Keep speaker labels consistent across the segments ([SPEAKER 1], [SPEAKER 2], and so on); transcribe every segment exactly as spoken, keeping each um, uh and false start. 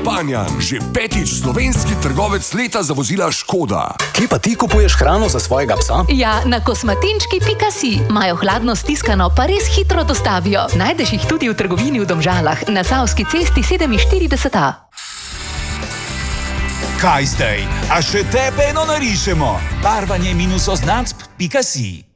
[SPEAKER 1] Banjan, že petič slovenski trgovec leta za vozila Škoda.
[SPEAKER 2] Kje pa ti kupuješ hrano za svojega psa?
[SPEAKER 3] Ja, na kosmatinčki pika si. Imajo hladno stiskano, pa res hitro dostavijo. Najdeš jih tudi v trgovini v Domžalah, na Savski cesti sedeminštirideset A.
[SPEAKER 4] Kaj zdaj? A še tebe eno narišemo? Barvanje minus označb pika si.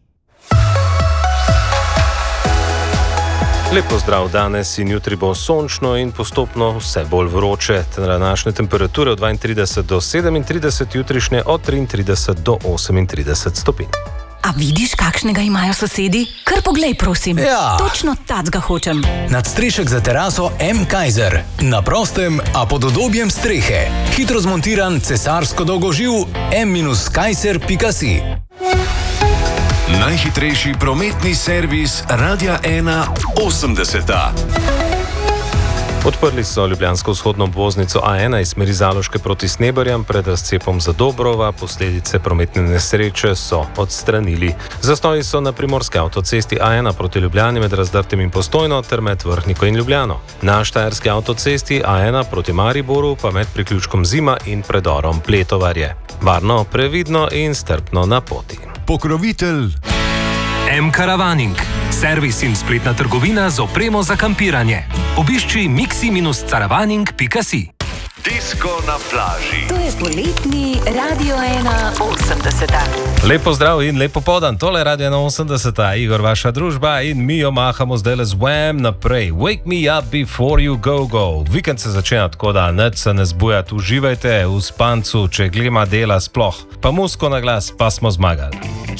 [SPEAKER 5] Lep pozdrav, danes in jutri bo sončno in postopno vse bolj vroče. Današnje temperature od dvaintrideset do sedemintrideset, jutrišnje od triintrideset do osemintrideset stopinj.
[SPEAKER 6] A vidiš, kakšnega imajo sosedi? Kar poglej, prosim.
[SPEAKER 2] Ja.
[SPEAKER 6] Točno tacga hočem.
[SPEAKER 2] Nadstrešek za teraso M. Kaiser. Na prostem, a pod udobjem strehe. Hitro zmontiran cesarsko dolgoživ M Kaiser pika si.
[SPEAKER 1] Najhitrejši prometni servis Radia ena osemdeseta.
[SPEAKER 5] Odprli so ljubljansko vzhodno obvoznico A ena iz smeri Zaloške proti Sneberjam pred razcepom za Dobrova. Posledice prometne nesreče so odstranili. Zastoji so na primorski avtocesti A ena proti Ljubljani med Razdrtem in Postojno ter med Vrhniko in Ljubljano. Na štajerski avtocesti A ena proti Mariboru pa med priključkom Zima in predorom Pletovarje. Varno, previdno in strpno na poti.
[SPEAKER 1] Pokrovitelj
[SPEAKER 7] M-Caravaning, servis in spletna trgovina z opremo za kampiranje. Obišči mixi caravaning pika si.
[SPEAKER 1] Disko na plaži.
[SPEAKER 6] To je poletni Radio ena osemdeseta.
[SPEAKER 5] Lep pozdrav in lep popoldan, tole je Radio ena osemdeseta, Igor, vaša družba in mi jo mahamo zdaj z Wham naprej. Wake me up before you go go. Vikend se začenja tako, da nič se ne zbujati, uživajte v spancu, če glema dela sploh. Pa musko na glas, pa smo zmagali.